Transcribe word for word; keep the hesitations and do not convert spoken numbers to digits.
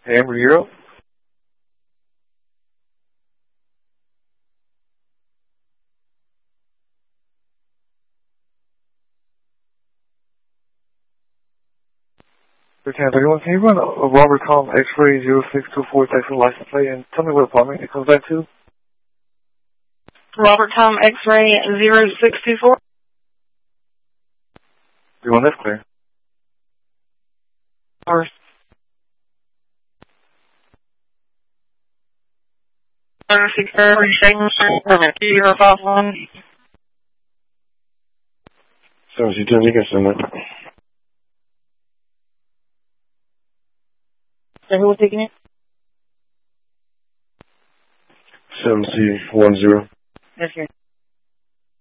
Amber Euro? thirteen thirty-one, can you run a, a Robert Tom X-ray zero six two four Texas license plate and tell me what apartment it comes back to? Robert Tom X-ray zero six two four. three one, that's clear. Or six three permit zero five one. seven C two, you can send it. So who was taking it? seven C one zero. Yes, sir.